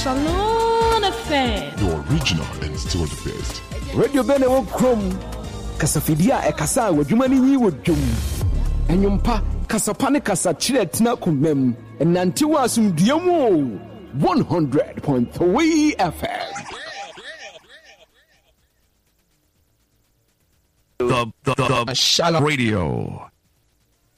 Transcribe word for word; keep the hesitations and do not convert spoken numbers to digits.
Shalom F M. The original and still the best. Radio Bene wo krom. Kasafidia e kasa wadwuma ni nyi wodwum. Enyumpa kasapa ne kasa kire tena komam. Enante wa asumdua mu one hundred point three F M. The the, the, the Shalom Radio.